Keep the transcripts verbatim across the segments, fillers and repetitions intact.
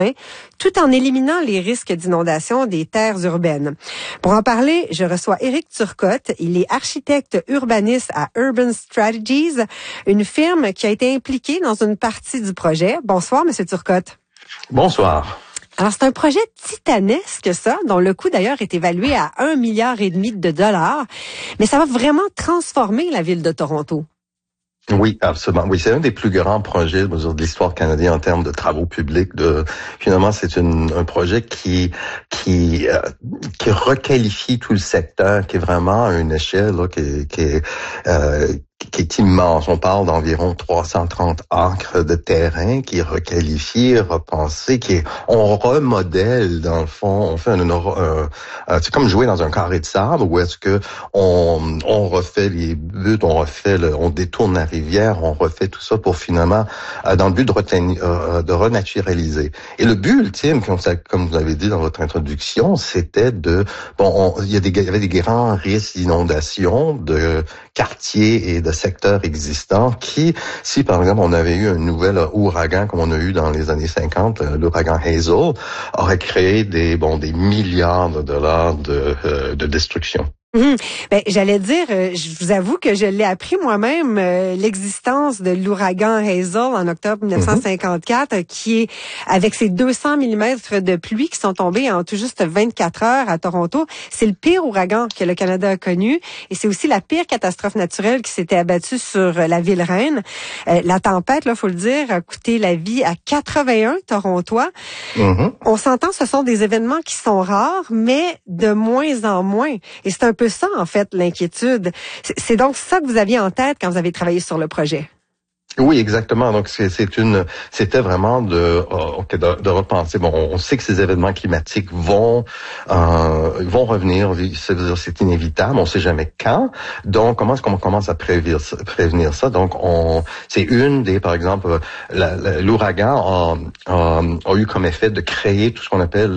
tout en éliminant les risques d'inondation des terres urbaines. Pour en parler, je reçois Éric Turcotte. Il est architecte urbaniste à Urban Strategies, une firme qui a été impliquée dans une partie du projet. Bonsoir, Monsieur Turcotte. Bonsoir. Alors, c'est un projet titanesque, ça, dont le coût d'ailleurs est évalué à un milliard et demi de dollars. Mais ça va vraiment transformer la ville de Toronto. Oui, absolument. Oui, c'est un des plus grands projets de l'histoire canadienne en termes de travaux publics. De finalement, c'est une, un projet qui qui euh, qui requalifie tout le secteur, qui est vraiment à une échelle là, qui, qui est euh, qui est immense. On parle d'environ trois cent trente acres de terrain qui est requalifié, repensé, qui est, on remodèle dans le fond, on fait un, un, un c'est comme jouer dans un carré de sable où est-ce que on, on refait les buts, on refait, le, on détourne la rivière, on refait tout ça pour finalement, euh, dans le but de, retenir, euh, de renaturaliser. Et le but ultime, comme, ça, comme vous l'avez dit dans votre introduction, c'était de, bon, on, il y a des, il y avait des grands risques d'inondation de quartiers et de secteurs existants qui, si par exemple on avait eu un nouvel ouragan comme on a eu dans les années cinquante, l'ouragan Hazel, aurait créé des bon des milliards de dollars de, euh, de destruction. Mmh. Ben, j'allais dire, euh, je vous avoue que je l'ai appris moi-même, euh, l'existence de l'ouragan Hazel en octobre dix-neuf cent cinquante-quatre, mmh. qui est avec ses deux cents millimètres de pluie qui sont tombés en tout juste vingt-quatre heures à Toronto. C'est le pire ouragan que le Canada a connu et c'est aussi la pire catastrophe naturelle qui s'était abattue sur la ville reine. Euh, la tempête, là, faut le dire, a coûté la vie à quatre-vingt-un Torontois. Mmh. On s'entend, ce sont des événements qui sont rares, mais de moins en moins. Et c'est un peu ça, en fait, l'inquiétude. C'est donc ça que vous aviez en tête quand vous avez travaillé sur le projet. Oui, exactement. Donc c'est, c'est une, c'était vraiment de, okay, de, de repenser. Bon, on sait que ces événements climatiques vont, euh, vont revenir. C'est, c'est inévitable. On sait jamais quand. Donc comment est-ce qu'on commence à prévenir, prévenir ça Donc on, c'est une des, par exemple, la, la, l'ouragan a, a, a eu comme effet de créer tout ce qu'on appelle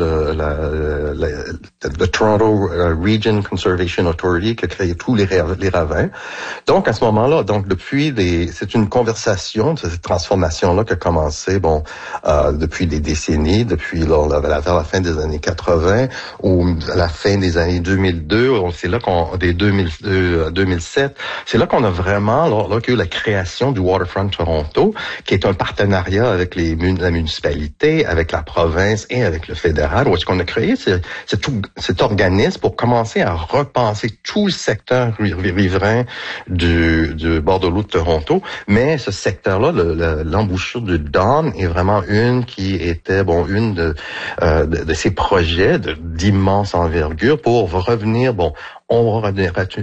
la, la, la, le Toronto Region Conservation Authority, qui a créé tous les, les ravins. Donc à ce moment-là, donc depuis des, c'est une conversation cette transformation-là qui a commencé, bon, euh, depuis des décennies, depuis là, vers la fin des années quatre-vingts ou à la fin des années deux mille deux, c'est là qu'on, des deux mille deux à deux mille sept, c'est là qu'on a vraiment, là, là qu'il y a eu la création du Waterfront Toronto, qui est un partenariat avec les, la municipalité, avec la province et avec le fédéral, où est-ce qu'on a créé c'est, c'est tout, cet organisme pour commencer à repenser tout le secteur riverain du, du bord de l'eau de Toronto, mais ce secteur-là, le, le, l'embouchure du Don est vraiment une qui était, bon, une de, euh, de, de ces projets de, d'immense envergure pour revenir, bon, on va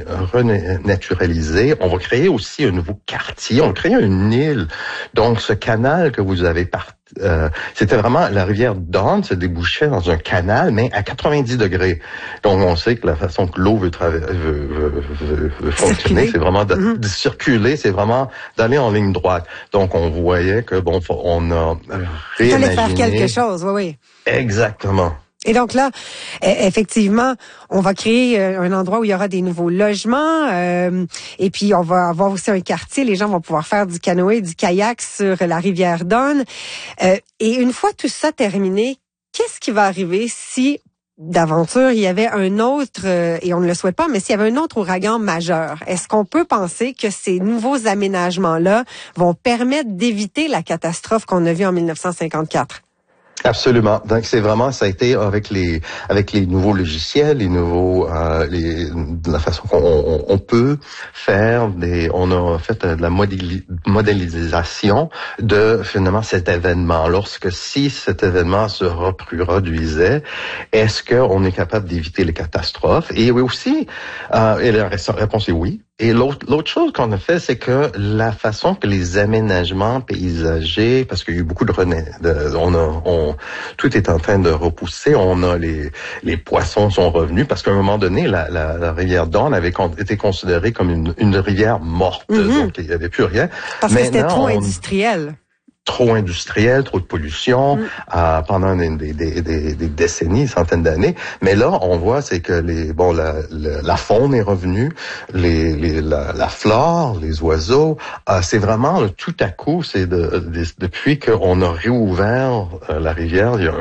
renaturaliser, on va créer aussi un nouveau quartier, on va créer une île. Donc, ce canal que vous avez parti, Euh, c'était vraiment la rivière Don se débouchait dans un canal, mais à quatre-vingt-dix degrés. Donc, on sait que la façon que l'eau veut, trava- veut, veut, veut, veut fonctionner, c'est vraiment de, mm-hmm. de circuler, c'est vraiment d'aller en ligne droite. Donc, on voyait que bon, on a réimaginé. Il fallait faire quelque chose, oui, oui. Exactement. Et donc là, effectivement, on va créer un endroit où il y aura des nouveaux logements euh, et puis on va avoir aussi un quartier. Les gens vont pouvoir faire du canoë, du kayak sur la rivière Don. Euh, et une fois tout ça terminé, qu'est-ce qui va arriver si, d'aventure, il y avait un autre, euh, et on ne le souhaite pas, mais s'il y avait un autre ouragan majeur? Est-ce qu'on peut penser que ces nouveaux aménagements-là vont permettre d'éviter la catastrophe qu'on a vue en dix-neuf cent cinquante-quatre? Absolument. Donc c'est vraiment ça a été avec les avec les nouveaux logiciels, les nouveaux euh, les de la façon qu'on on, on peut faire des on a fait de la modéli, modélisation de finalement cet événement. Lorsque si cet événement se reproduisait, est-ce qu'on est capable d'éviter les catastrophes? Et oui aussi, euh, et la réponse est oui. Et l'autre, l'autre chose qu'on a fait, c'est que la façon que les aménagements paysagers, parce qu'il y a eu beaucoup de, rené, de on a, on, tout est en train de repousser. On a les, les poissons sont revenus parce qu'à un moment donné, la, la, la rivière Don avait con, été considérée comme une, une rivière morte, mm-hmm. donc il n'y avait plus rien. Parce Maintenant, que c'était trop on, industriel. trop industriel, trop de pollution mm. euh, pendant des, des, des, des, des décennies, centaines d'années. Mais là, on voit, c'est que les bon la, la, la faune est revenue, les, les la, la flore, les oiseaux. Euh, c'est vraiment là, tout à coup, c'est de, de, depuis qu'on a réouvert euh, la rivière, il y a